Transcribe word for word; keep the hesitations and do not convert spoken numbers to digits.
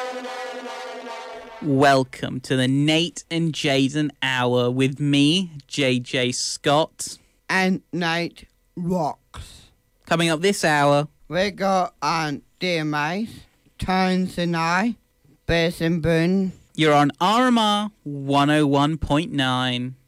Welcome to the Nate and Jason Hour with me, J J Scott. And Nate Rocks. Coming up this hour, We got on Dear Mate, Tones and I, Bears and Boone. you're on R M R one oh one point nine.